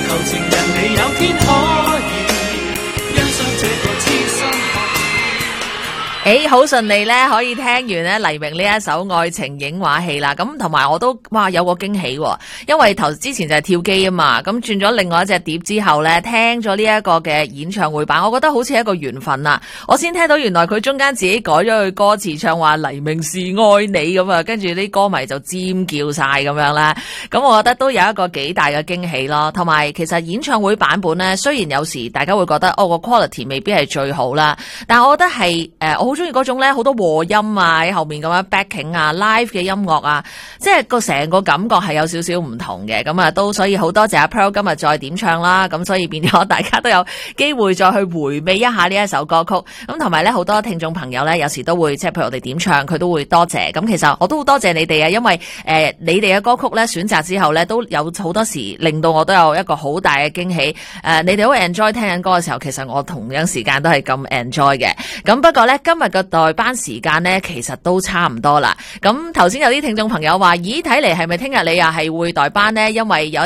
求情人你有天可以欣賞這個痴心好順利咧，可以聽完咧黎明呢一首愛情影畫戲啦。咁同埋我都有個驚喜喎，因為之前就係跳機啊嘛，咁轉咗另外一隻碟之後咧，聽咗呢一個嘅演唱會版，我覺得好似係一個緣分啦。我先聽到原來佢中間自己改咗句歌詞，唱話黎明是愛你咁啊，跟住啲歌迷就尖叫晒咁樣啦。咁我覺得都有一個幾大嘅驚喜咯。同埋其實演唱會版本咧，雖然有時大家會覺得個 quality 未必係最好啦，但係我覺得係我好中意嗰種咧，好多和音啊喺後面咁樣 backing 啊 live 嘅音樂啊，即係個成個感覺係有少少唔同嘅。咁啊都所以好多謝阿 Pearl 今日再點唱啦，咁所以變咗大家都有機會再去回味一下呢一首歌曲。咁同埋咧好多聽眾朋友咧有時都會即係譬如我哋點唱佢都會多謝。咁其實我都好多謝你哋啊，因為你哋嘅歌曲咧選擇之後咧都有好多時令到我都有一個好大嘅驚喜。你哋好 enjoy 聽緊歌嘅時候，其實我同樣時間都係咁 enjoy 嘅。咁不過咧今日嘅代班時間咧其實都差唔多啦。咁頭先有啲聽眾朋友話咦，睇嚟係咪聽日你又係會代班呢？因為有一